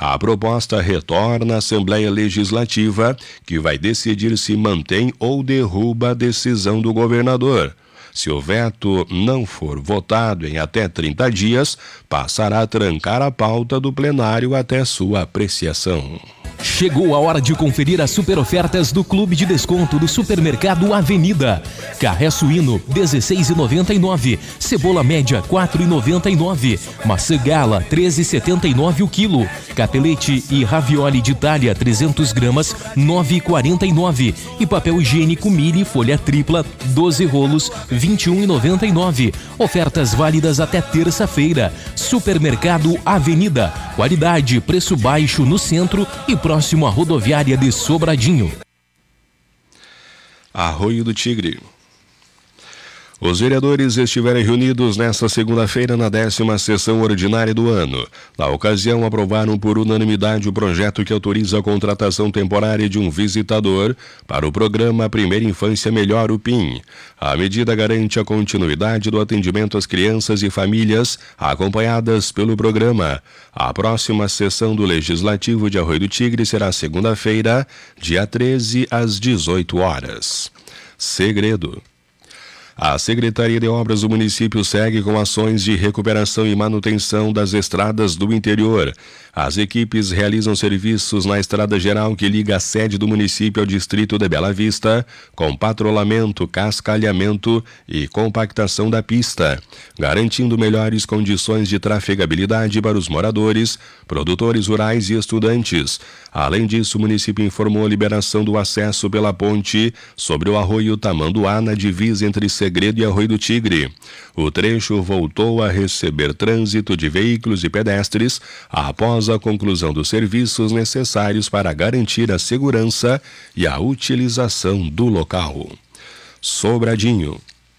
A proposta retorna à Assembleia Legislativa, que vai decidir se mantém ou derruba a decisão do governador. Se o veto não for votado em até 30 dias, passará a trancar a pauta do plenário até sua apreciação. Chegou a hora de conferir as super ofertas do Clube de Desconto do Supermercado Avenida. Carré suíno, R$16,99. Cebola média, R$4,99. Maçã gala, R$13,79 o quilo. Capelete e ravioli de Itália, 300 gramas, R$9,49. E papel higiênico Mili, folha tripla, 12 rolos, R$21,99. Ofertas válidas até terça-feira. Supermercado Avenida. Qualidade, preço baixo no centro e próximo à rodoviária de Sobradinho. Arroio do Tigre. Os vereadores estiveram reunidos nesta segunda-feira na 10ª sessão ordinária do ano. Na ocasião, aprovaram por unanimidade o projeto que autoriza a contratação temporária de um visitador para o programa Primeira Infância Melhor, o PIM. A medida garante a continuidade do atendimento às crianças e famílias acompanhadas pelo programa. A próxima sessão do Legislativo de Arroio do Tigre será segunda-feira, dia 13, às 18 horas. Segredo. A Secretaria de Obras do município segue com ações de recuperação e manutenção das estradas do interior. As equipes realizam serviços na estrada geral que liga a sede do município ao distrito de Bela Vista, com patrulhamento, cascalhamento e compactação da pista, garantindo melhores condições de trafegabilidade para os moradores, produtores rurais e estudantes. Além disso, o município informou a liberação do acesso pela ponte sobre o arroio Tamanduá, na divisa entre Segredo e Arroio do Tigre. O trecho voltou a receber trânsito de veículos e pedestres após a conclusão dos serviços necessários para garantir a segurança e a utilização do local. Sobradinho.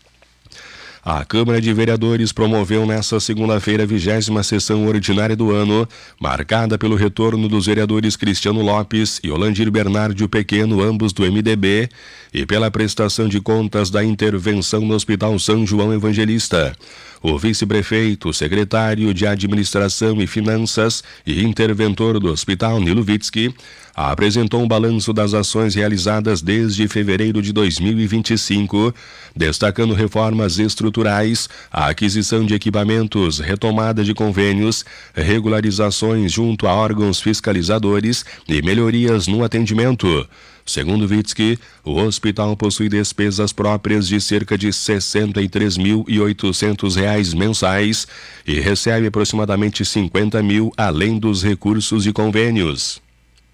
A Câmara de Vereadores promoveu nesta segunda-feira a 20ª sessão ordinária do ano, marcada pelo retorno dos vereadores Cristiano Lopes e Olandir Bernardio Pequeno, ambos do MDB, e pela prestação de contas da intervenção no Hospital São João Evangelista. O vice-prefeito, secretário de Administração e Finanças e interventor do Hospital, Nilo Vitsky, apresentou um balanço das ações realizadas desde fevereiro de 2025, destacando reformas estruturais, a aquisição de equipamentos, retomada de convênios, regularizações junto a órgãos fiscalizadores e melhorias no atendimento. Segundo Vitsky, o hospital possui despesas próprias de cerca de R$ 63.800 mensais e recebe aproximadamente R$ 50 mil além dos recursos de convênios.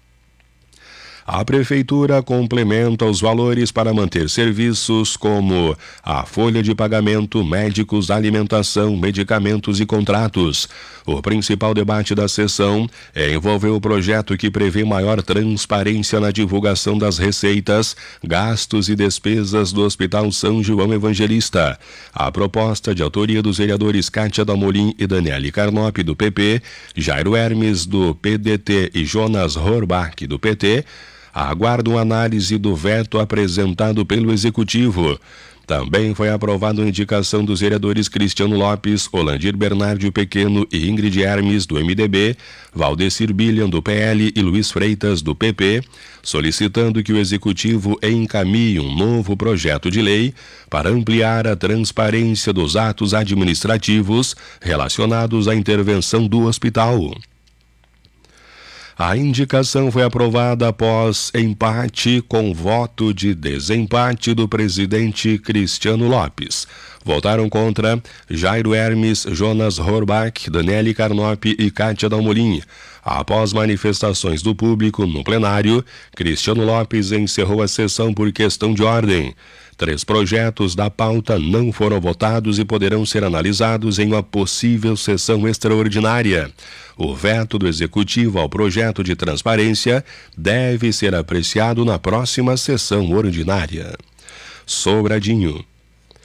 A Prefeitura complementa os valores para manter serviços como a folha de pagamento, médicos, alimentação, medicamentos e contratos. O principal debate da sessão envolveu o projeto que prevê maior transparência na divulgação das receitas, gastos e despesas do Hospital São João Evangelista. A proposta, de autoria dos vereadores Kátia Dalmolin e Daniele Carnop, do PP, Jairo Hermes, do PDT e Jonas Horbach, do PT, aguardam análise do veto apresentado pelo Executivo. Também foi aprovada a indicação dos vereadores Cristiano Lopes, Olandir Bernardio Pequeno e Ingrid Hermes, do MDB, Valdecir Billian, do PL e Luiz Freitas, do PP, solicitando que o Executivo encaminhe um novo projeto de lei para ampliar a transparência dos atos administrativos relacionados à intervenção do hospital. A indicação foi aprovada após empate com voto de desempate do presidente Cristiano Lopes. Votaram contra Jairo Hermes, Jonas Horbach, Daniele Carnop e Kátia Dalmolin. Após manifestações do público no plenário, Cristiano Lopes encerrou a sessão por questão de ordem. 3 projetos da pauta não foram votados e poderão ser analisados em uma possível sessão extraordinária. O veto do Executivo ao projeto de transparência deve ser apreciado na próxima sessão ordinária. Sobradinho.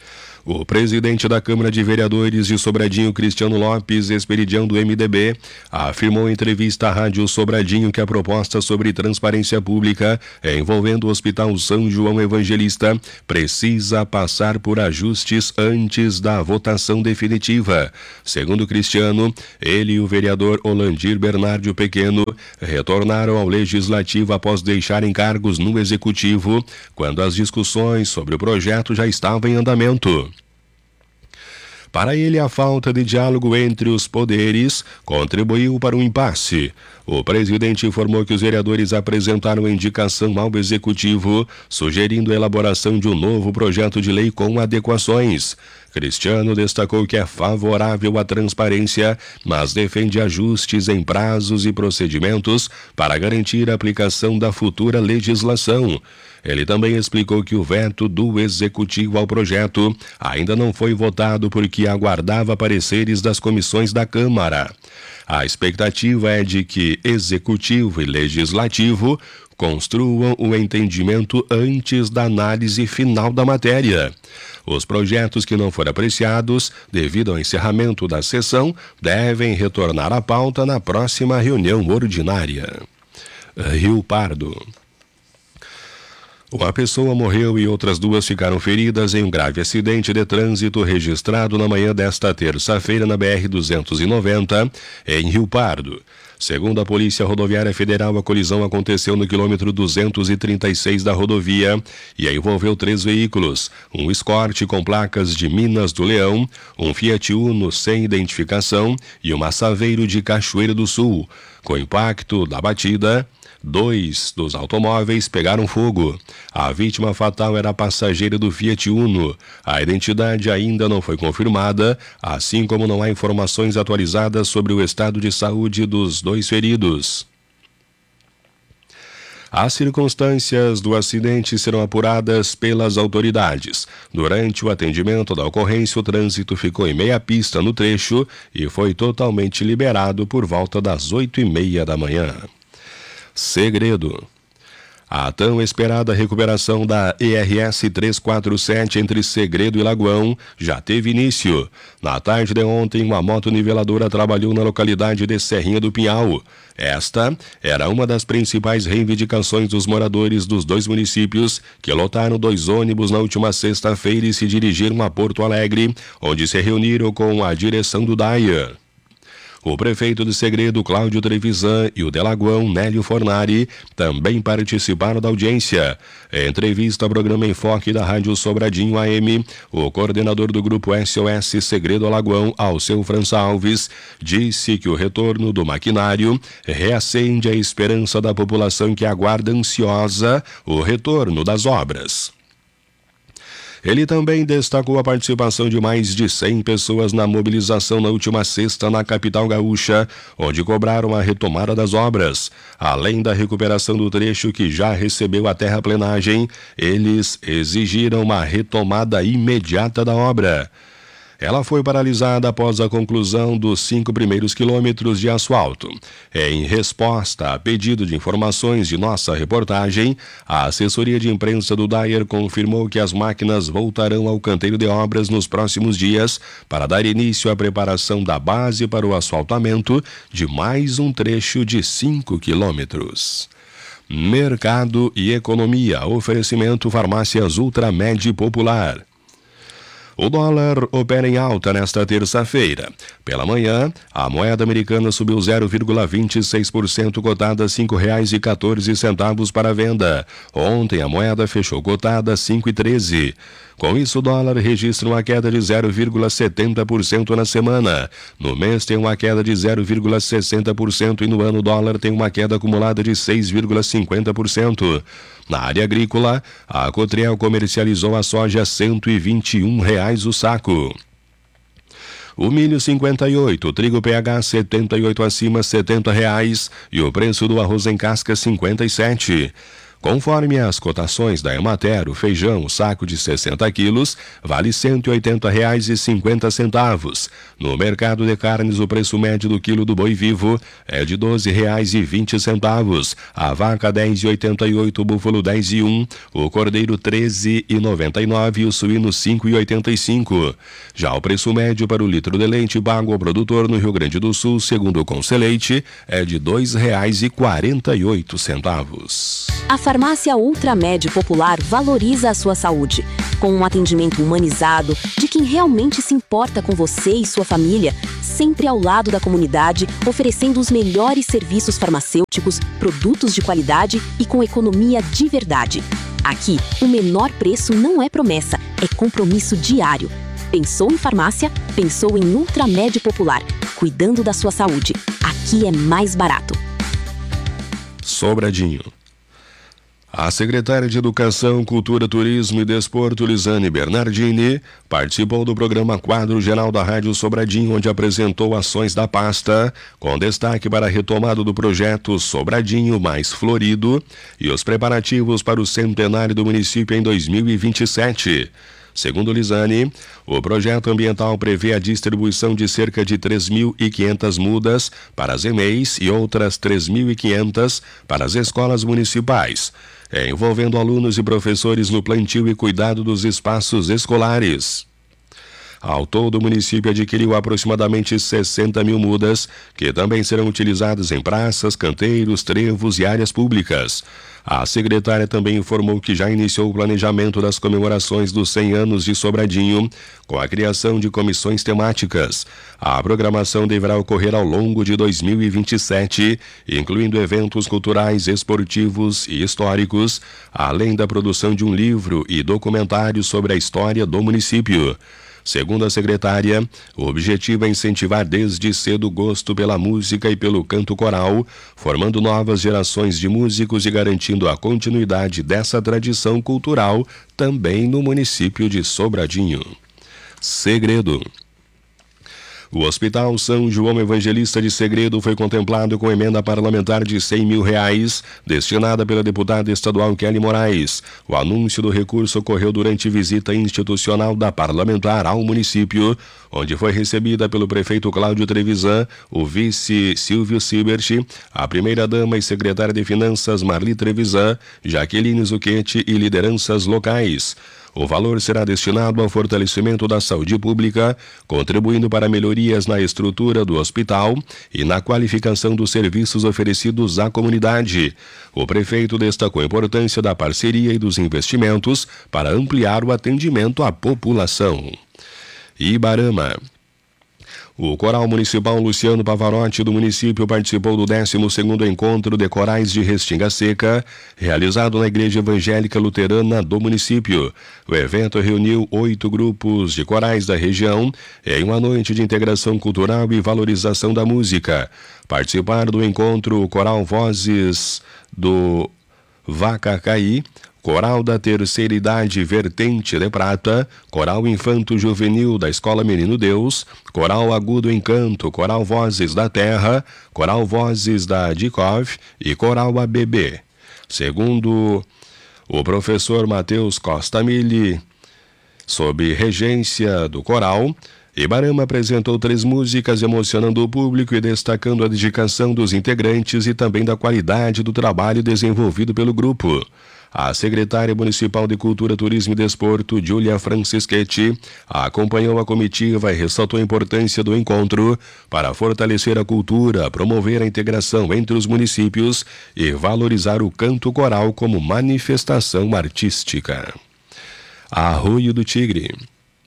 O presidente da Câmara de Vereadores de Sobradinho, Cristiano Lopes, Esperidião do MDB, afirmou em entrevista à Rádio Sobradinho que a proposta sobre transparência pública envolvendo o Hospital São João Evangelista precisa passar por ajustes antes da votação definitiva. Segundo Cristiano, ele e o vereador Olandir Bernardio Pequeno retornaram ao Legislativo após deixarem cargos no Executivo, quando as discussões sobre o projeto já estavam em andamento. Para ele, a falta de diálogo entre os poderes contribuiu para o impasse. O presidente informou que os vereadores apresentaram indicação ao Executivo, sugerindo a elaboração de um novo projeto de lei com adequações. Cristiano destacou que é favorável à transparência, mas defende ajustes em prazos e procedimentos para garantir a aplicação da futura legislação. Ele também explicou que o veto do Executivo ao projeto ainda não foi votado porque aguardava pareceres das comissões da Câmara. A expectativa é de que Executivo e Legislativo construam o entendimento antes da análise final da matéria. Os projetos que não foram apreciados devido ao encerramento da sessão devem retornar à pauta na próxima reunião ordinária. Rio Pardo. Uma pessoa morreu e outras duas ficaram feridas em um grave acidente de trânsito registrado na manhã desta terça-feira na BR-290, em Rio Pardo. Segundo a Polícia Rodoviária Federal, a colisão aconteceu no quilômetro 236 da rodovia e envolveu 3 veículos, um Escort com placas de Minas do Leão, um Fiat Uno sem identificação e uma Saveiro de Cachoeira do Sul. Com o impacto da batida, 2 dos automóveis pegaram fogo. A vítima fatal era a passageira do Fiat Uno. A identidade ainda não foi confirmada, assim como não há informações atualizadas sobre o estado de saúde dos 2 feridos. As circunstâncias do acidente serão apuradas pelas autoridades. Durante o atendimento da ocorrência, o trânsito ficou em meia pista no trecho e foi totalmente liberado por volta das 8h30 da manhã. Segredo. A tão esperada recuperação da ERS 347 entre Segredo e Lagoão já teve início. Na tarde de ontem, uma motoniveladora trabalhou na localidade de Serrinha do Pinhal. Esta era uma das principais reivindicações dos moradores dos 2 municípios que lotaram 2 ônibus na última sexta-feira e se dirigiram a Porto Alegre, onde se reuniram com a direção do DAIA. O prefeito de Segredo, Cláudio Trevisan, e o de Lagoão, Nélio Fornari, também participaram da audiência. Em entrevista ao programa Enfoque da Rádio Sobradinho AM, o coordenador do grupo SOS Segredo Alagoão, Alceu França Alves, disse que o retorno do maquinário reacende a esperança da população que aguarda ansiosa o retorno das obras. Ele também destacou a participação de mais de 100 pessoas na mobilização na última sexta na capital gaúcha, onde cobraram a retomada das obras. Além da recuperação do trecho que já recebeu a terraplenagem, eles exigiram uma retomada imediata da obra. Ela foi paralisada após a conclusão dos 5 primeiros quilômetros de asfalto. Em resposta a pedido de informações de nossa reportagem, a assessoria de imprensa do DAIR confirmou que as máquinas voltarão ao canteiro de obras nos próximos dias para dar início à preparação da base para o asfaltamento de mais um trecho de 5 quilômetros. Mercado e economia. Oferecimento Farmácias Ultramed Popular. O dólar opera em alta nesta terça-feira. Pela manhã, a moeda americana subiu 0,26%, cotada a R$ 5,14 para a venda. Ontem, a moeda fechou cotada a R$ 5,13. Com isso, o dólar registra uma queda de 0,70% na semana. No mês tem uma queda de 0,60% e no ano o dólar tem uma queda acumulada de 6,50%. Na área agrícola, a Cotriel comercializou a soja a R$ 121 o saco. O milho 58, o trigo PH 78 acima R$ 70 e o preço do arroz em casca 57. Conforme as cotações da Emater, o feijão, o saco de 60 quilos, vale R$ 180,50. No mercado de carnes, o preço médio do quilo do boi vivo é de R$ 12,20. A vaca R$ 10,88, o búfalo R$ 10,01, o cordeiro R$ 13,99 e o suíno R$ 5,85. Já o preço médio para o litro de leite pago ao produtor no Rio Grande do Sul, segundo o Conceleite, é de R$ 2,48. A Farmácia Ultramed Popular valoriza a sua saúde, com um atendimento humanizado de quem realmente se importa com você e sua família, sempre ao lado da comunidade, oferecendo os melhores serviços farmacêuticos, produtos de qualidade e com economia de verdade. Aqui, o menor preço não é promessa, é compromisso diário. Pensou em farmácia? Pensou em Ultramed Popular, cuidando da sua saúde. Aqui é mais barato. Sobradinho. A secretária de Educação, Cultura, Turismo e Desporto, Lisane Bernardini, participou do programa Quadro Geral da Rádio Sobradinho, onde apresentou ações da pasta, com destaque para a retomada do projeto Sobradinho Mais Florido e os preparativos para o centenário do município em 2027. Segundo Lisane, o projeto ambiental prevê a distribuição de cerca de 3.500 mudas para as EMEIs e outras 3.500 para as escolas municipais, envolvendo alunos e professores no plantio e cuidado dos espaços escolares. Ao todo, o município adquiriu aproximadamente 60 mil mudas, que também serão utilizadas em praças, canteiros, trevos e áreas públicas. A secretária também informou que já iniciou o planejamento das comemorações dos 100 anos de Sobradinho, com a criação de comissões temáticas. A programação deverá ocorrer ao longo de 2027, incluindo eventos culturais, esportivos e históricos, além da produção de um livro e documentário sobre a história do município. Segundo a secretária, o objetivo é incentivar desde cedo o gosto pela música e pelo canto coral, formando novas gerações de músicos e garantindo a continuidade dessa tradição cultural também no município de Sobradinho. Segredo. O Hospital São João Evangelista de Segredo foi contemplado com emenda parlamentar de R$100 mil, destinada pela deputada estadual Kelly Moraes. O anúncio do recurso ocorreu durante visita institucional da parlamentar ao município, onde foi recebida pelo prefeito Cláudio Trevisan, o vice Silvio Sibert, a primeira-dama e secretária de Finanças Marli Trevisan, Jaqueline Zucchetti e lideranças locais. O valor será destinado ao fortalecimento da saúde pública, contribuindo para melhorias na estrutura do hospital e na qualificação dos serviços oferecidos à comunidade. O prefeito destacou a importância da parceria e dos investimentos para ampliar o atendimento à população. Ibarama. O Coral Municipal Luciano Pavarotti do município participou do 12º Encontro de Corais de Restinga Seca, realizado na Igreja Evangélica Luterana do município. O evento reuniu 8 grupos de corais da região em uma noite de integração cultural e valorização da música. Participaram do encontro o Coral Vozes do Vacacaí, Coral da Terceira Idade Vertente de Prata, Coral Infanto Juvenil da Escola Menino Deus, Coral Agudo Encanto, Coral Vozes da Terra, Coral Vozes da Dikov e Coral ABB. Segundo o professor Matheus Costa Mille, sob regência do coral, Ibarama apresentou 3 músicas emocionando o público e destacando a dedicação dos integrantes e também da qualidade do trabalho desenvolvido pelo grupo. A secretária municipal de Cultura, Turismo e Desporto, Júlia Francischetti, acompanhou a comitiva e ressaltou a importância do encontro para fortalecer a cultura, promover a integração entre os municípios e valorizar o canto coral como manifestação artística. Arroio do Tigre.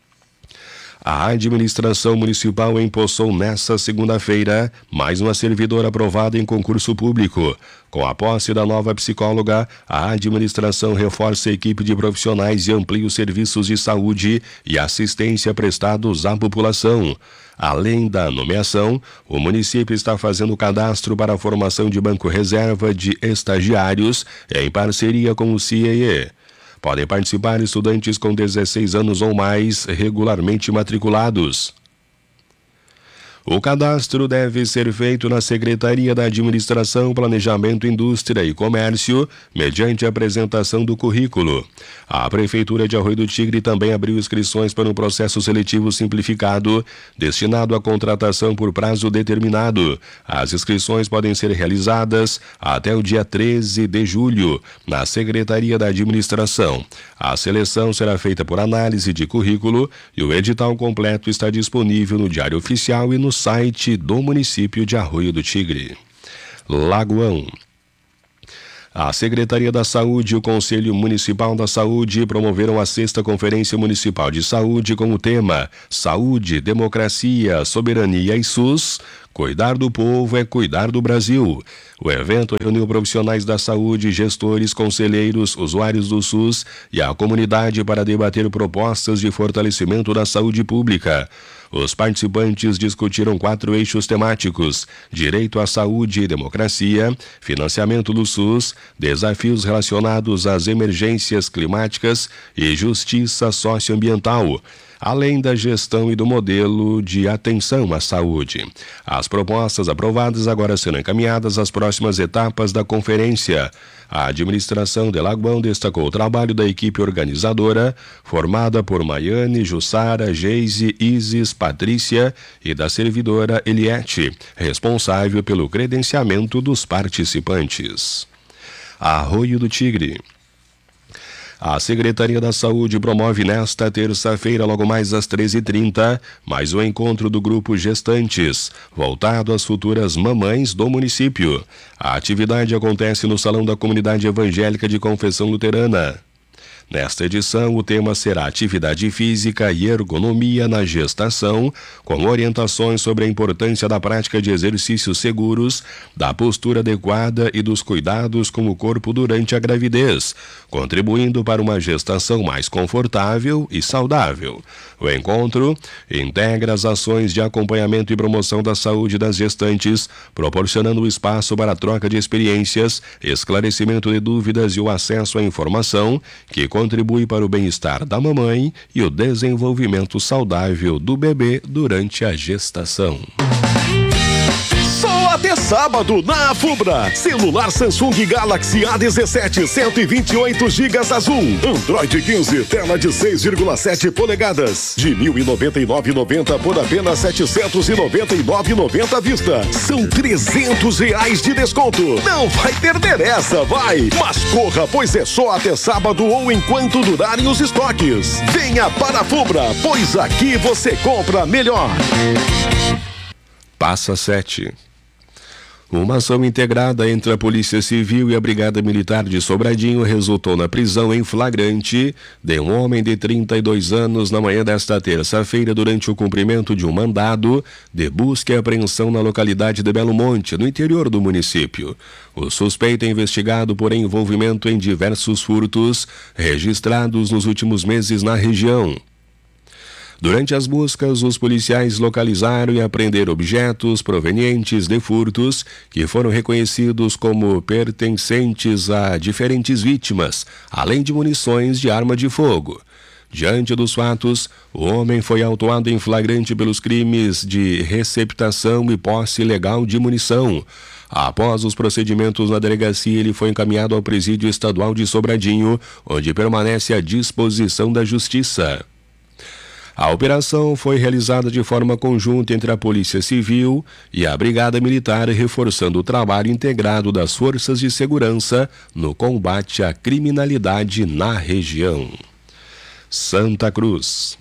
A administração municipal empossou nesta segunda-feira mais uma servidora aprovada em concurso público. Com a posse da nova psicóloga, a administração reforça a equipe de profissionais e amplia os serviços de saúde e assistência prestados à população. Além da nomeação, o município está fazendo cadastro para a formação de banco reserva de estagiários em parceria com o CIEE. Podem participar estudantes com 16 anos ou mais regularmente matriculados. O cadastro deve ser feito na Secretaria da Administração, Planejamento, Indústria e Comércio, mediante a apresentação do currículo. A Prefeitura de Arroio do Tigre também abriu inscrições para um processo seletivo simplificado, destinado à contratação por prazo determinado. As inscrições podem ser realizadas até o dia 13 de julho, na Secretaria da Administração. A seleção será feita por análise de currículo e o edital completo está disponível no Diário Oficial e no site do município de Arroio do Tigre. Lagoão. A Secretaria da Saúde e o Conselho Municipal da Saúde promoveram a 6ª Conferência Municipal de Saúde com o tema Saúde, Democracia, Soberania e SUS. Cuidar do povo é cuidar do Brasil. O evento reuniu profissionais da saúde, gestores, conselheiros, usuários do SUS e a comunidade para debater propostas de fortalecimento da saúde pública. Os participantes discutiram 4 eixos temáticos: direito à saúde e democracia, financiamento do SUS, desafios relacionados às emergências climáticas e justiça socioambiental, além da gestão e do modelo de atenção à saúde. As propostas aprovadas agora serão encaminhadas às próximas etapas da conferência. A administração de Lagoão destacou o trabalho da equipe organizadora, formada por Maiane, Jussara, Geise, Isis, Patrícia e da servidora Eliette, responsável pelo credenciamento dos participantes. Arroio do Tigre. A Secretaria da Saúde promove nesta terça-feira, logo mais às 13h30, mais um encontro do Grupo Gestantes, voltado às futuras mamães do município. A atividade acontece no Salão da Comunidade Evangélica de Confessão Luterana. Nesta edição, o tema será atividade física e ergonomia na gestação, com orientações sobre a importância da prática de exercícios seguros, da postura adequada e dos cuidados com o corpo durante a gravidez, contribuindo para uma gestação mais confortável e saudável. O encontro integra as ações de acompanhamento e promoção da saúde das gestantes, proporcionando espaço para a troca de experiências, esclarecimento de dúvidas e o acesso à informação que contribui para o bem-estar da mamãe e o desenvolvimento saudável do bebê durante a gestação. Só até sábado na Afubra. Celular Samsung Galaxy A17 128 GB azul. Android 15, tela de 6,7 polegadas. De R$ 1.099,90 por apenas R$ 799,90 à vista. São R$300 de desconto. Não vai perder essa, vai! Mas corra, pois é só até sábado ou enquanto durarem os estoques. Venha para a Afubra, pois aqui você compra melhor. Passa 7. Uma ação integrada entre a Polícia Civil e a Brigada Militar de Sobradinho resultou na prisão em flagrante de um homem de 32 anos na manhã desta terça-feira durante o cumprimento de um mandado de busca e apreensão na localidade de Belo Monte, no interior do município. O suspeito é investigado por envolvimento em diversos furtos registrados nos últimos meses na região. Durante as buscas, os policiais localizaram e apreenderam objetos provenientes de furtos que foram reconhecidos como pertencentes a diferentes vítimas, além de munições de arma de fogo. Diante dos fatos, o homem foi autuado em flagrante pelos crimes de receptação e posse ilegal de munição. Após os procedimentos na delegacia, ele foi encaminhado ao Presídio Estadual de Sobradinho, onde permanece à disposição da Justiça. A operação foi realizada de forma conjunta entre a Polícia Civil e a Brigada Militar, reforçando o trabalho integrado das forças de segurança no combate à criminalidade na região. Santa Cruz.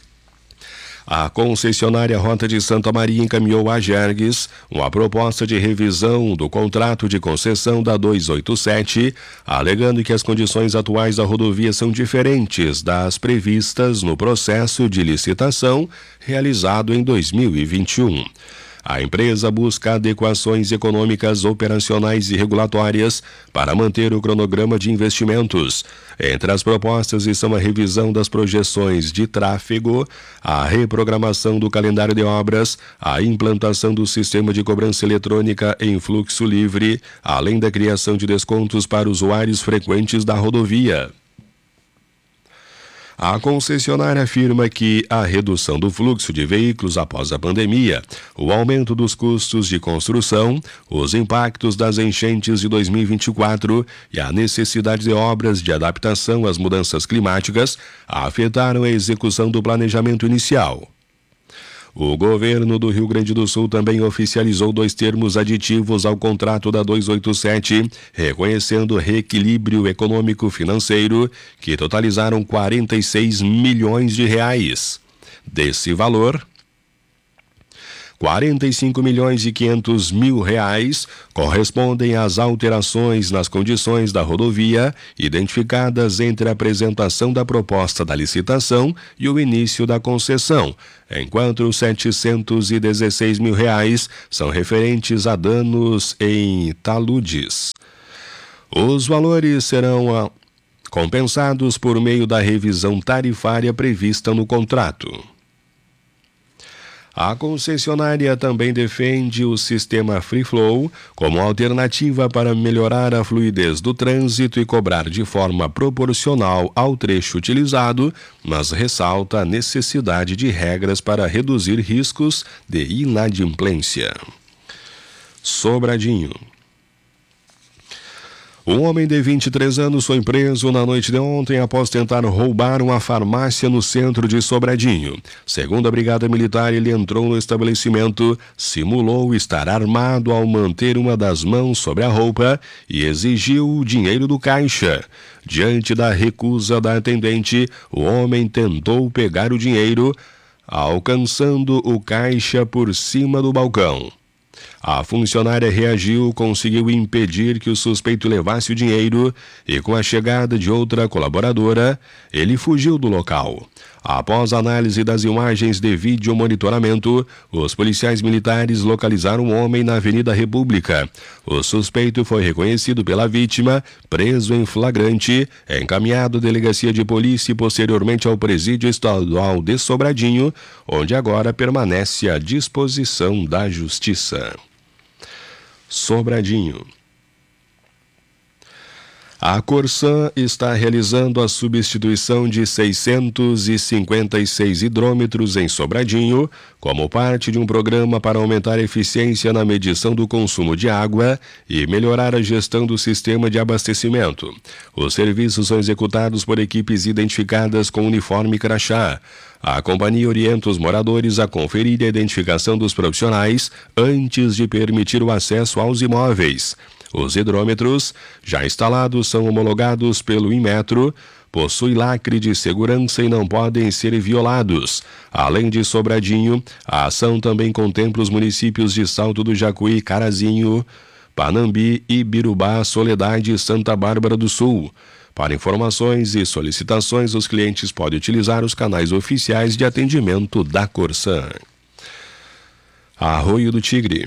A concessionária Rota de Santa Maria encaminhou à Gergues uma proposta de revisão do contrato de concessão da 287, alegando que as condições atuais da rodovia são diferentes das previstas no processo de licitação realizado em 2021. A empresa busca adequações econômicas, operacionais e regulatórias para manter o cronograma de investimentos. Entre as propostas estão a revisão das projeções de tráfego, a reprogramação do calendário de obras, a implantação do sistema de cobrança eletrônica em fluxo livre, além da criação de descontos para usuários frequentes da rodovia. A concessionária afirma que a redução do fluxo de veículos após a pandemia, o aumento dos custos de construção, os impactos das enchentes de 2024 e a necessidade de obras de adaptação às mudanças climáticas afetaram a execução do planejamento inicial. O governo do Rio Grande do Sul também oficializou 2 termos aditivos ao contrato da 287, reconhecendo reequilíbrio econômico-financeiro, que totalizaram 46 milhões de reais. Desse valor, 45 milhões e 500 mil reais correspondem às alterações nas condições da rodovia identificadas entre a apresentação da proposta da licitação e o início da concessão, enquanto os 716 mil reais são referentes a danos em taludes. Os valores serão compensados por meio da revisão tarifária prevista no contrato. A concessionária também defende o sistema Free Flow como alternativa para melhorar a fluidez do trânsito e cobrar de forma proporcional ao trecho utilizado, mas ressalta a necessidade de regras para reduzir riscos de inadimplência. Sobradinho. Um homem de 23 anos foi preso na noite de ontem após tentar roubar uma farmácia no centro de Sobradinho. Segundo a Brigada Militar, ele entrou no estabelecimento, simulou estar armado ao manter uma das mãos sobre a roupa e exigiu o dinheiro do caixa. Diante da recusa da atendente, o homem tentou pegar o dinheiro, alcançando o caixa por cima do balcão. A funcionária reagiu, conseguiu impedir que o suspeito levasse o dinheiro e, com a chegada de outra colaboradora, ele fugiu do local. Após análise das imagens de vídeo monitoramento, os policiais militares localizaram um homem na Avenida República. O suspeito foi reconhecido pela vítima, preso em flagrante, encaminhado à delegacia de polícia e posteriormente ao presídio estadual de Sobradinho, onde agora permanece à disposição da justiça. Sobradinho. A Corsan está realizando a substituição de 656 hidrômetros em Sobradinho, como parte de um programa para aumentar a eficiência na medição do consumo de água e melhorar a gestão do sistema de abastecimento. Os serviços são executados por equipes identificadas com uniforme crachá. A companhia orienta os moradores a conferir a identificação dos profissionais antes de permitir o acesso aos imóveis. Os hidrômetros já instalados são homologados pelo Inmetro, possuem lacre de segurança e não podem ser violados. Além de Sobradinho, a ação também contempla os municípios de Salto do Jacuí, Carazinho, Panambi, Ibirubá, Soledade e Santa Bárbara do Sul. Para informações e solicitações, os clientes podem utilizar os canais oficiais de atendimento da Corsan. Arroio do Tigre.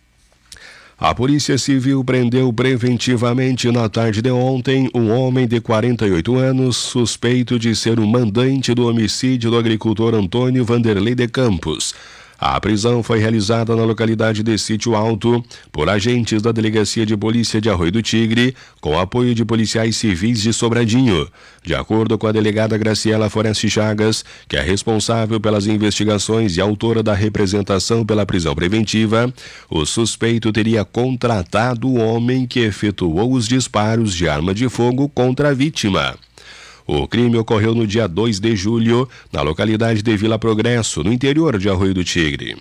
A Polícia Civil prendeu preventivamente na tarde de ontem um homem de 48 anos, suspeito de ser o mandante do homicídio do agricultor Antônio Vanderlei de Campos. A prisão foi realizada na localidade de Sítio Alto por agentes da Delegacia de Polícia de Arroio do Tigre, com apoio de policiais civis de Sobradinho. De acordo com a delegada Graciela Foreste Chagas, que é responsável pelas investigações e autora da representação pela prisão preventiva, o suspeito teria contratado o homem que efetuou os disparos de arma de fogo contra a vítima. O crime ocorreu no dia 2 de julho, na localidade de Vila Progresso, no interior de Arroio do Tigre.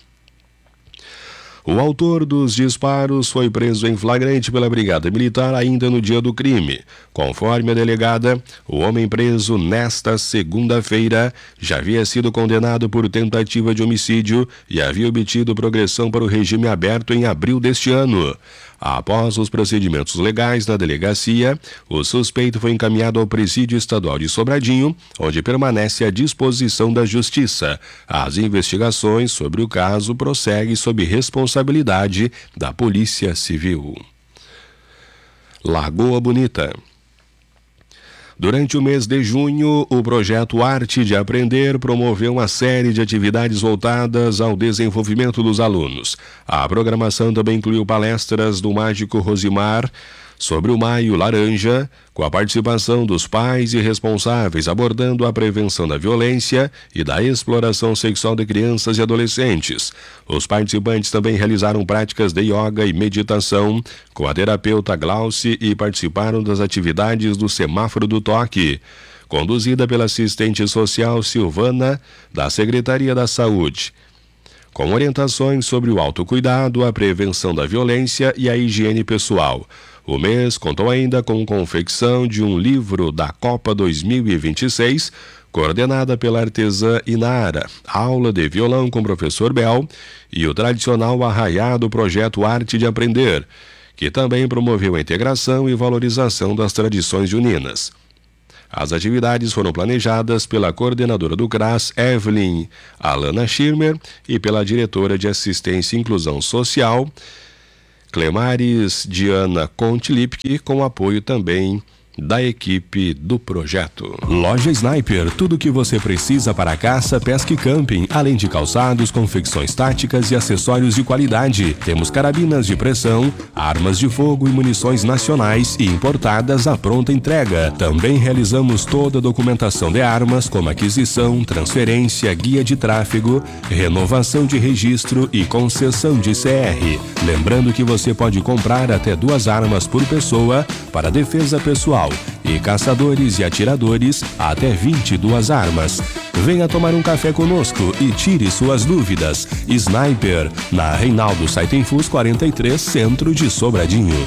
O autor dos disparos foi preso em flagrante pela Brigada Militar ainda no dia do crime. Conforme a delegada, o homem preso nesta segunda-feira já havia sido condenado por tentativa de homicídio e havia obtido progressão para o regime aberto em abril deste ano. Após os procedimentos legais na delegacia, o suspeito foi encaminhado ao Presídio Estadual de Sobradinho, onde permanece à disposição da Justiça. As investigações sobre o caso prosseguem sob responsabilidade da Polícia Civil. Lagoa Bonita. Durante o mês de junho, o projeto Arte de Aprender promoveu uma série de atividades voltadas ao desenvolvimento dos alunos. A programação também incluiu palestras do mágico Rosimar sobre o Maio Laranja, com a participação dos pais e responsáveis abordando a prevenção da violência e da exploração sexual de crianças e adolescentes. Os participantes também realizaram práticas de yoga e meditação com a terapeuta Glauci e participaram das atividades do Semáforo do Toque, conduzida pela assistente social Silvana, da Secretaria da Saúde, com orientações sobre o autocuidado, a prevenção da violência e a higiene pessoal. O mês contou ainda com confecção de um livro da Copa 2026, coordenada pela artesã Inara, aula de violão com o professor Bel e o tradicional arraiá do projeto Arte de Aprender, que também promoveu a integração e valorização das tradições juninas. As atividades foram planejadas pela coordenadora do CRAS, Evelyn Alana Schirmer, e pela diretora de Assistência e Inclusão Social, Clemares Diana Conte-Lipke, com apoio também da equipe do projeto. Loja Sniper, tudo o que você precisa para caça, pesca e camping, além de calçados, confecções táticas e acessórios de qualidade. Temos carabinas de pressão, armas de fogo e munições nacionais e importadas à pronta entrega. Também realizamos toda a documentação de armas, como aquisição, transferência, guia de tráfego, renovação de registro e concessão de CR. Lembrando que você pode comprar até 2 armas por pessoa para defesa pessoal e caçadores e atiradores até 22 armas. Venha tomar um café conosco e tire suas dúvidas. Sniper, na Reinaldo Saitenfus 43, centro de Sobradinho.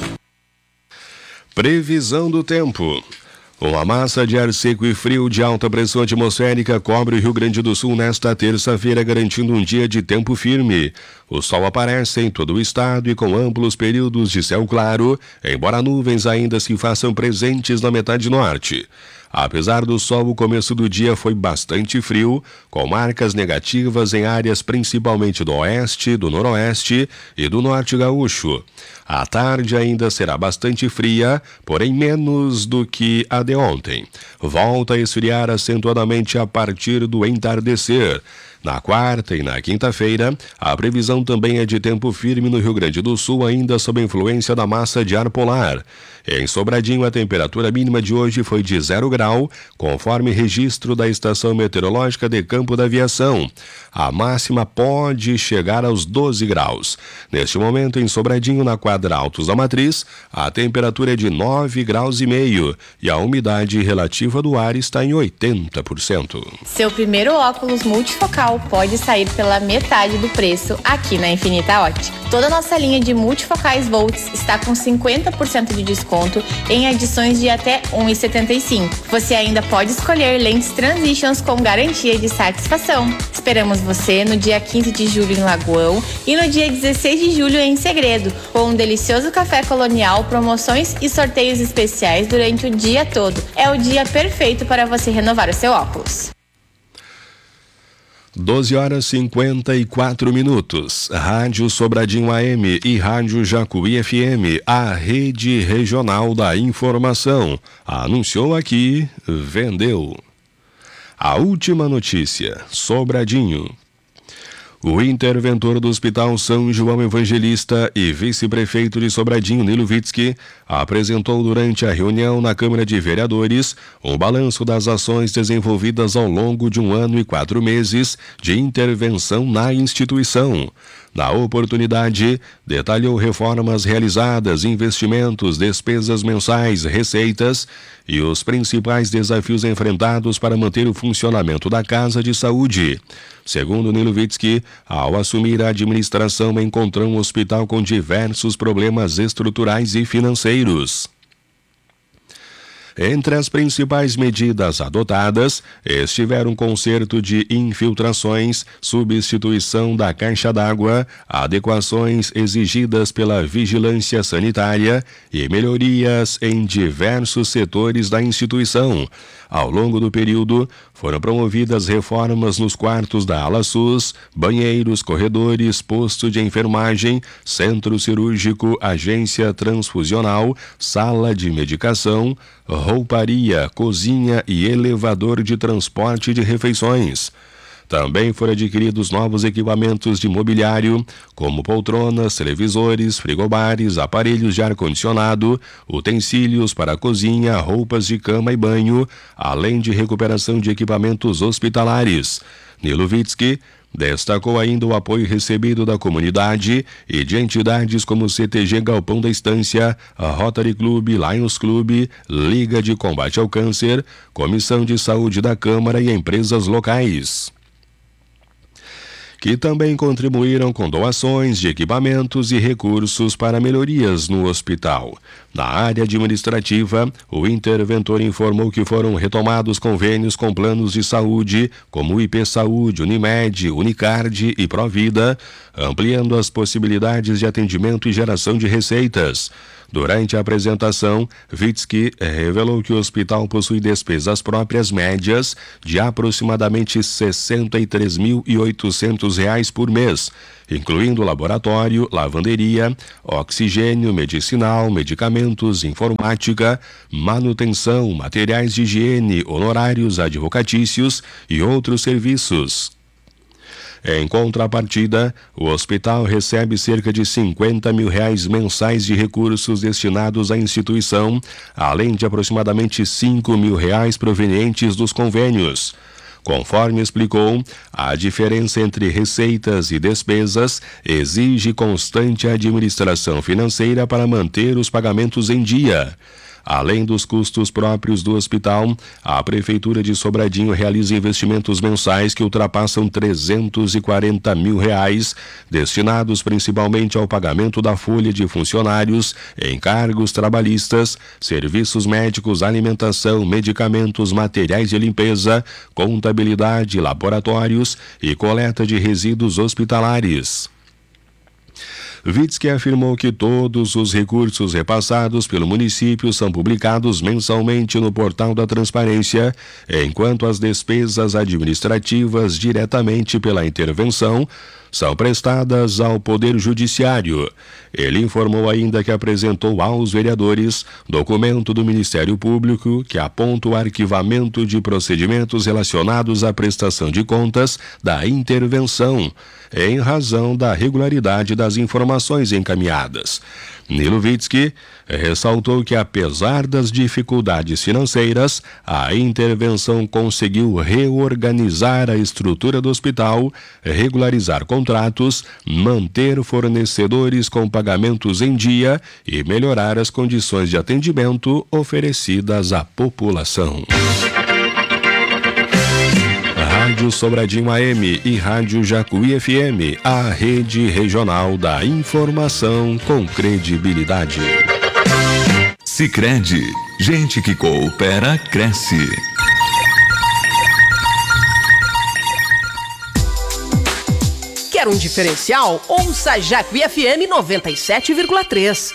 Previsão do tempo. Uma massa de ar seco e frio de alta pressão atmosférica cobre o Rio Grande do Sul nesta terça-feira, garantindo um dia de tempo firme. O sol aparece em todo o estado e com amplos períodos de céu claro, embora nuvens ainda se façam presentes na metade norte. Apesar do sol, o começo do dia foi bastante frio, com marcas negativas em áreas principalmente do oeste, do noroeste e do norte gaúcho. A tarde ainda será bastante fria, porém menos do que a de ontem. Volta a esfriar acentuadamente a partir do entardecer. Na quarta e na quinta-feira, a previsão também é de tempo firme no Rio Grande do Sul, ainda sob a influência da massa de ar polar. Em Sobradinho, a temperatura mínima de hoje foi de 0 grau, conforme registro da Estação Meteorológica de Campo da Aviação. A máxima pode chegar aos 12 graus. Neste momento, em Sobradinho, na quadra Altos da Matriz, a temperatura é de 9 graus e meio e a umidade relativa do ar está em 80%. Seu primeiro óculos multifocal pode sair pela metade do preço aqui na Infinita Ótica. Toda a nossa linha de multifocais Volts está com 50% de desconto em edições de até 1,75. Você ainda pode escolher lentes Transitions com garantia de satisfação. Esperamos você no dia 15 de julho em Lagoão e no dia 16 de julho em Segredo, com um delicioso café colonial, promoções e sorteios especiais durante o dia todo. É o dia perfeito para você renovar o seu óculos. 12 horas 54 minutos. Rádio Sobradinho AM e Rádio Jacuí FM, a rede regional da informação. Anunciou aqui, vendeu. A última notícia, Sobradinho. O interventor do Hospital São João Evangelista e vice-prefeito de Sobradinho, Nilo Vitsky, apresentou durante a reunião na Câmara de Vereadores um balanço das ações desenvolvidas ao longo de 1 ano e 4 meses de intervenção na instituição. Na oportunidade, detalhou reformas realizadas, investimentos, despesas mensais, receitas e os principais desafios enfrentados para manter o funcionamento da Casa de Saúde. Segundo Nilo Vitsky, ao assumir a administração, encontrou um hospital com diversos problemas estruturais e financeiros. Entre as principais medidas adotadas estiveram um conserto de infiltrações, substituição da caixa d'água, adequações exigidas pela vigilância sanitária e melhorias em diversos setores da instituição. Ao longo do período, foram promovidas reformas nos quartos da ala SUS, banheiros, corredores, posto de enfermagem, centro cirúrgico, agência transfusional, sala de medicação, rouparia, cozinha e elevador de transporte de refeições. Também foram adquiridos novos equipamentos de mobiliário, como poltronas, televisores, frigobares, aparelhos de ar-condicionado, utensílios para a cozinha, roupas de cama e banho, além de recuperação de equipamentos hospitalares. Nilo Vitsky destacou ainda o apoio recebido da comunidade e de entidades como o CTG Galpão da Estância, a Rotary Club, Lions Club, Liga de Combate ao Câncer, Comissão de Saúde da Câmara e empresas locais, que também contribuíram com doações de equipamentos e recursos para melhorias no hospital. Na área administrativa, o interventor informou que foram retomados convênios com planos de saúde, como o IP Saúde, Unimed, Unicard e Provida, ampliando as possibilidades de atendimento e geração de receitas. Durante a apresentação, Vitsky revelou que o hospital possui despesas próprias médias de aproximadamente R$ 63.800 por mês, incluindo laboratório, lavanderia, oxigênio medicinal, medicamentos, informática, manutenção, materiais de higiene, honorários advocatícios e outros serviços. Em contrapartida, o hospital recebe cerca de R$ 50 mil mensais de recursos destinados à instituição, além de aproximadamente R$ 5 mil provenientes dos convênios. Conforme explicou, a diferença entre receitas e despesas exige constante administração financeira para manter os pagamentos em dia. Além dos custos próprios do hospital, a Prefeitura de Sobradinho realiza investimentos mensais que ultrapassam R$ 340 mil, destinados principalmente ao pagamento da folha de funcionários, encargos trabalhistas, serviços médicos, alimentação, medicamentos, materiais de limpeza, contabilidade, laboratórios e coleta de resíduos hospitalares. Vitsky afirmou que todos os recursos repassados pelo município são publicados mensalmente no portal da Transparência, enquanto as despesas administrativas diretamente pela intervenção são prestadas ao Poder Judiciário. Ele informou ainda que apresentou aos vereadores documento do Ministério Público que aponta o arquivamento de procedimentos relacionados à prestação de contas da intervenção, em razão da regularidade das informações encaminhadas. Nilo Vitsky ressaltou que, apesar das dificuldades financeiras, a intervenção conseguiu reorganizar a estrutura do hospital, regularizar contratos, manter fornecedores com pagamentos em dia e melhorar as condições de atendimento oferecidas à população. Rádio Sobradinho AM e Rádio Jacuí FM, a rede regional da informação com credibilidade. Sicredi, gente que coopera, cresce. Quer um diferencial? Ouça Jacuí FM 97,3.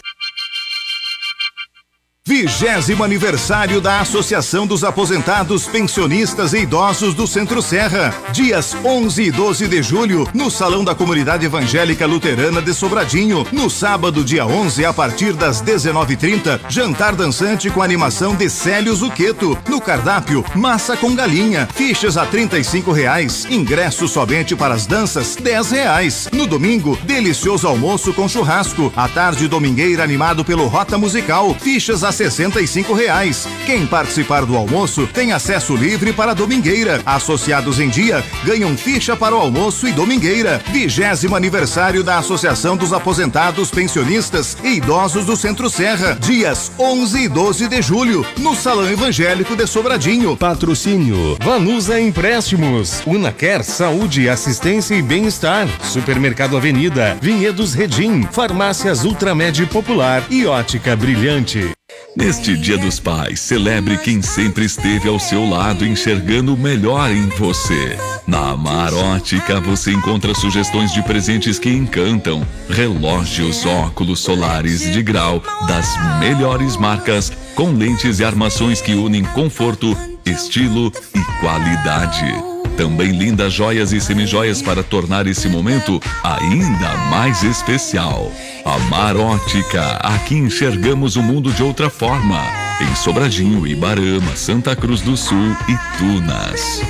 20º aniversário da Associação dos Aposentados, Pensionistas e Idosos do Centro-Serra. Dias 11 e 12 de julho, no Salão da Comunidade Evangélica Luterana de Sobradinho. No sábado, dia 11, a partir das 19h30, jantar dançante com animação de Célio Zucchetto. No cardápio, massa com galinha. Fichas a R$ 35. Ingresso somente para as danças, R$ 10. No domingo, delicioso almoço com churrasco. À tarde, domingueira animado pelo Rota Musical. Fichas a R$ 65. Quem participar do almoço tem acesso livre para a domingueira. Associados em dia ganham ficha para o almoço e domingueira. 20º aniversário da Associação dos Aposentados, Pensionistas e Idosos do Centro-Serra. Dias 11 e 12 de julho, no Salão Evangélico de Sobradinho. Patrocínio Vanusa Empréstimos, Unaquer Saúde, Assistência e Bem-Estar, Supermercado Avenida, Vinhedos Redim, Farmácias Ultramed Popular e Ótica Brilhante. Neste Dia dos Pais, celebre quem sempre esteve ao seu lado, enxergando o melhor em você. Na Amar Ótica você encontra sugestões de presentes que encantam. Relógios, óculos solares de grau das melhores marcas, com lentes e armações que unem conforto, estilo e qualidade. Também lindas joias e semijoias para tornar esse momento ainda mais especial. Amar Ótica, aqui enxergamos o mundo de outra forma. Em Sobradinho, Ibarama, Santa Cruz do Sul e Tunas.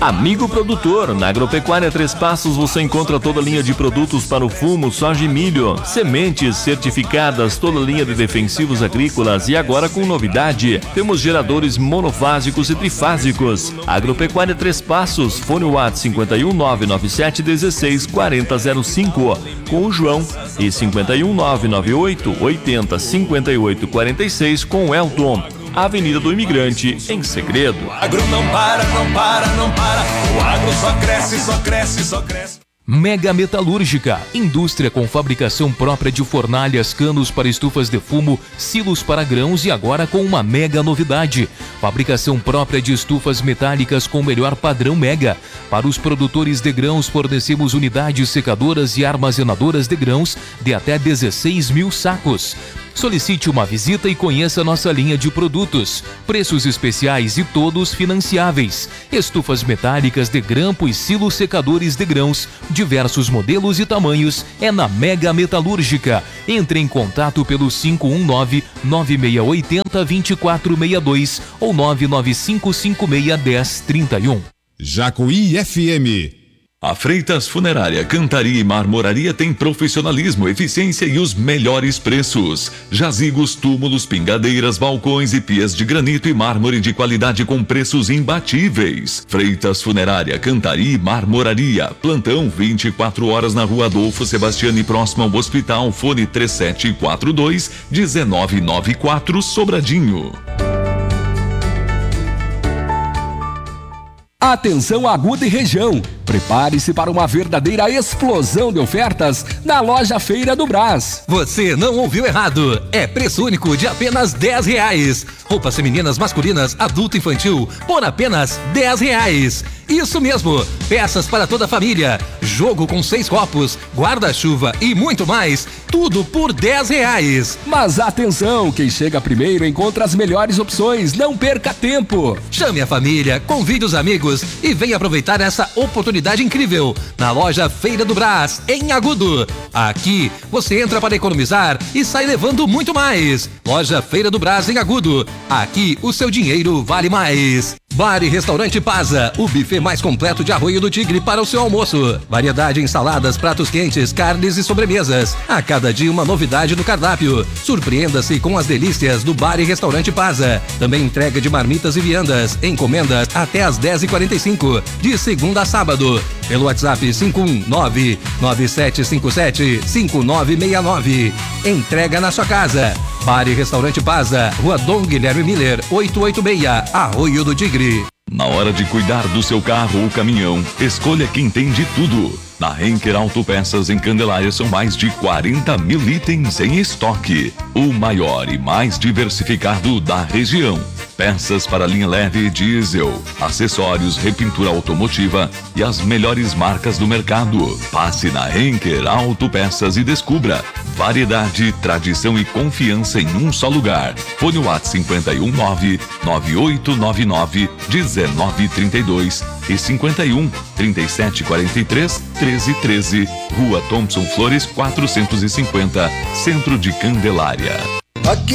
Amigo produtor, na Agropecuária Três Passos você encontra toda a linha de produtos para o fumo, soja e milho, sementes certificadas, toda a linha de defensivos agrícolas e agora com novidade, temos geradores monofásicos e trifásicos. Agropecuária Três Passos, fone WhatsApp 51 997 16 4005 com o João e 51 998 80 58 46 com o Elton. Avenida do Imigrante, em Segredo. O agro não para, não para, não para. O agro só cresce, só cresce, só cresce. Mega Metalúrgica, indústria com fabricação própria de fornalhas, canos para estufas de fumo, silos para grãos e agora com uma mega novidade. Fabricação própria de estufas metálicas com o melhor padrão Mega. Para os produtores de grãos fornecemos unidades secadoras e armazenadoras de grãos de até 16 mil sacos. Solicite uma visita e conheça nossa linha de produtos. Preços especiais e todos financiáveis. Estufas metálicas de grampo e silos secadores de grãos, diversos modelos e tamanhos, é na Mega Metalúrgica. Entre em contato pelo 519-9680-2462 ou 995561031. Jacuí FM. A Freitas Funerária, Cantaria e Marmoraria tem profissionalismo, eficiência e os melhores preços. Jazigos, túmulos, pingadeiras, balcões e pias de granito e mármore de qualidade com preços imbatíveis. Freitas Funerária, Cantaria e Marmoraria. Plantão 24 horas na Rua Adolfo Sebastiani, próximo ao hospital. Fone 3742-1994, Sobradinho. Atenção Aguda e região, prepare-se para uma verdadeira explosão de ofertas na loja Feira do Brás. Você não ouviu errado, é preço único de apenas R$10. Roupas femininas, masculinas, adulto e infantil por apenas R$10. Isso mesmo, peças para toda a família, jogo com 6 copos, guarda-chuva e muito mais, tudo por R$10. Mas atenção, quem chega primeiro encontra as melhores opções, não perca tempo. Chame a família, convide os amigos e venha aproveitar essa oportunidade incrível na loja Feira do Brás, em Agudo. Aqui você entra para economizar e sai levando muito mais. Loja Feira do Brás, em Agudo. Aqui o seu dinheiro vale mais. Bar e Restaurante Paza, o buffet mais completo de Arroio do Tigre para o seu almoço. Variedade em saladas, pratos quentes, carnes e sobremesas. A cada dia uma novidade no cardápio. Surpreenda-se com as delícias do Bar e Restaurante Paza. Também entrega de marmitas e viandas. Encomendas até às 10h45, de segunda a sábado. Pelo WhatsApp 519-9757-5969. Entrega na sua casa. Bar e Restaurante Paza, Rua Dom Guilherme Miller, 886, Arroio do Tigre. Na hora de cuidar do seu carro ou caminhão, escolha quem tem de tudo. Na Henker Autopeças em Candelária são mais de 40 mil itens em estoque. O maior e mais diversificado da região. Peças para linha leve e diesel, acessórios, repintura automotiva e as melhores marcas do mercado. Passe na Henker Autopeças e descubra variedade, tradição e confiança em um só lugar. Fone WhatsApp 519-9899-1932 e 51-3743-1313. Rua Thompson Flores 450, Centro de Candelária.